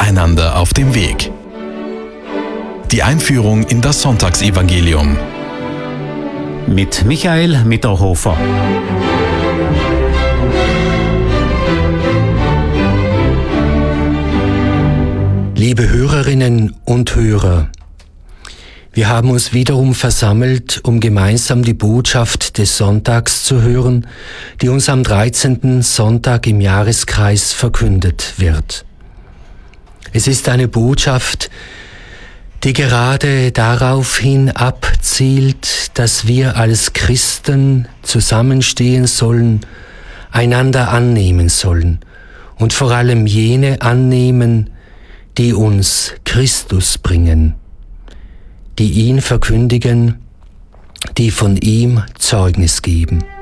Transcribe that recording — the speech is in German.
Einander auf dem Weg. Die Einführung in das Sonntagsevangelium. Mit Michael Mitterhofer. Liebe Hörerinnen und Hörer, wir haben uns wiederum versammelt, um gemeinsam die Botschaft des Sonntags zu hören, die uns am 13. Sonntag im Jahreskreis verkündet wird. Es ist eine Botschaft, die gerade daraufhin abzielt, dass wir als Christen zusammenstehen sollen, einander annehmen sollen und vor allem jene annehmen, die uns Christus bringen, die ihn verkündigen, die von ihm Zeugnis geben.